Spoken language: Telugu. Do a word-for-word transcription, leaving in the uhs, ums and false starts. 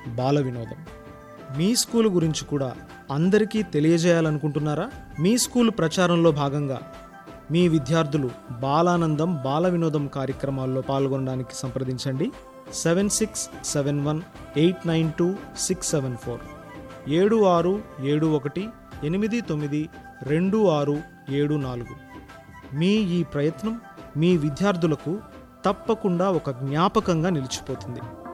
బాల వినోదం. మీ స్కూల్ గురించి కూడా అందరికీ తెలియజేయాలనుకుంటున్నారా? మీ స్కూల్ ప్రచారంలో భాగంగా మీ విద్యార్థులు బాలానందం బాల వినోదం కార్యక్రమాల్లో పాల్గొనడానికి సంప్రదించండి. Seven six seven one eight nine two six seven four ఏడు ఆరు ఏడు ఒకటి ఎనిమిది తొమ్మిది రెండు ఆరు ఏడు నాలుగు. మీ ఈ ప్రయత్నం మీ విద్యార్థులకు తప్పకుండా ఒక జ్ఞాపకంగా నిలిచిపోతుంది.